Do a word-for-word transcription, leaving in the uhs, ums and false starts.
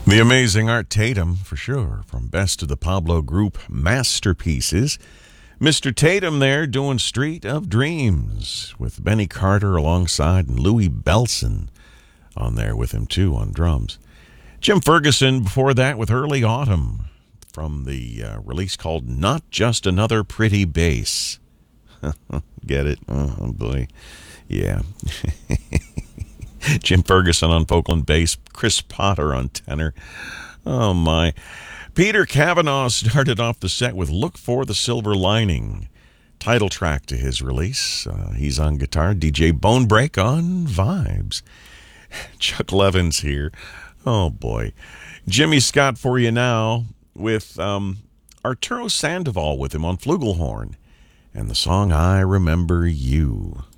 The amazing Art Tatum, for sure, from Best of the Pablo Group Masterpieces. Mister Tatum there doing Street of Dreams with Benny Carter alongside and Louis Bellson on there with him too on drums. Jim Ferguson before that with Early Autumn from the uh, release called Not Just Another Pretty Bass. Get it? Oh, boy. Yeah. Jim Ferguson on vocal and bass, Chris Potter on tenor. Oh, my. Peter Cavanaugh started off the set with Look for the Silver Lining, title track to his release. Uh, he's on guitar. D J Bonebreak on vibes. Chuck Levins here. Oh, boy. Jimmy Scott for you now with um, Arturo Sandoval with him on flugelhorn and the song I Remember You.